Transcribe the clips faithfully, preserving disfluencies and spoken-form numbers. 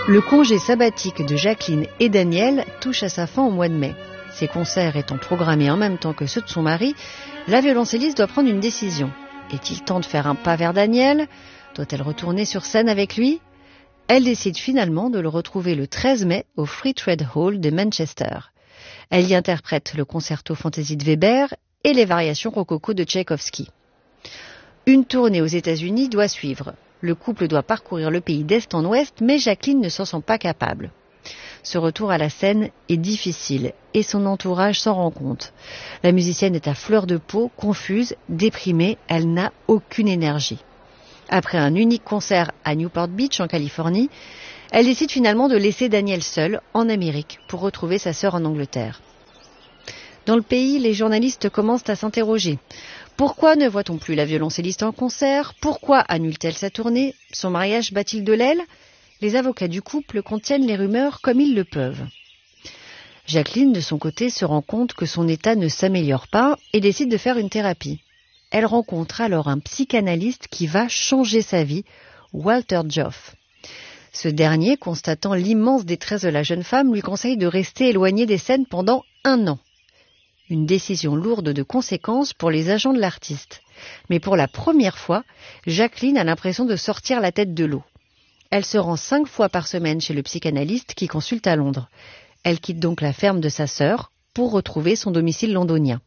Le congé sabbatique de Jacqueline et Daniel touche à sa fin au mois de mai. Ses concerts étant programmés en même temps que ceux de son mari, la violoncelliste doit prendre une décision. Est-il temps de faire un pas vers Daniel ? Doit-elle retourner sur scène avec lui ? Elle décide finalement de le retrouver le treize mai au Free Trade Hall de Manchester. Elle y interprète le concerto Fantaisie de Weber et les variations rococo de Tchaïkovski. Une tournée aux États-Unis doit suivre. Le couple doit parcourir le pays d'est en ouest, mais Jacqueline ne s'en sent pas capable. Ce retour à la scène est difficile et son entourage s'en rend compte. La musicienne est à fleur de peau, confuse, déprimée, elle n'a aucune énergie. Après un unique concert à Newport Beach en Californie, elle décide finalement de laisser Daniel seul en Amérique pour retrouver sa sœur en Angleterre. Dans le pays, les journalistes commencent à s'interroger. Pourquoi ne voit-on plus la violoncelliste en concert ? Pourquoi annule-t-elle sa tournée ? Son mariage bat-il de l'aile ? Les avocats du couple contiennent les rumeurs comme ils le peuvent. Jacqueline, de son côté, se rend compte que son état ne s'améliore pas et décide de faire une thérapie. Elle rencontre alors un psychanalyste qui va changer sa vie, Walter Joff. Ce dernier, constatant l'immense détresse de la jeune femme, lui conseille de rester éloignée des scènes pendant un an. Une décision lourde de conséquences pour les agents de l'artiste. Mais pour la première fois, Jacqueline a l'impression de sortir la tête de l'eau. Elle se rend cinq fois par semaine chez le psychanalyste qui consulte à Londres. Elle quitte donc la ferme de sa sœur pour retrouver son domicile londonien.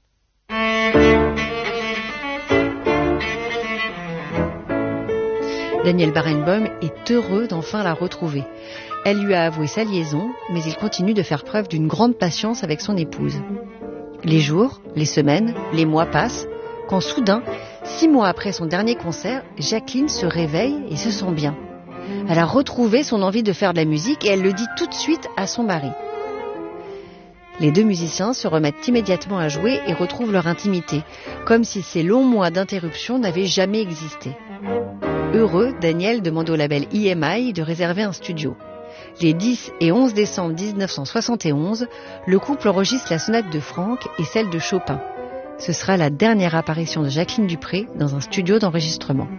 Daniel Barenboim est heureux d'enfin la retrouver. Elle lui a avoué sa liaison, mais il continue de faire preuve d'une grande patience avec son épouse. Les jours, les semaines, les mois passent, quand soudain, six mois après son dernier concert, Jacqueline se réveille et se sent bien. Elle a retrouvé son envie de faire de la musique et elle le dit tout de suite à son mari. Les deux musiciens se remettent immédiatement à jouer et retrouvent leur intimité, comme si ces longs mois d'interruption n'avaient jamais existé. Heureux, Daniel demande au label E M I de réserver un studio. Les dix et onze décembre dix-neuf cent soixante et onze, le couple enregistre la sonate de Franck et celle de Chopin. Ce sera la dernière apparition de Jacqueline Dupré dans un studio d'enregistrement.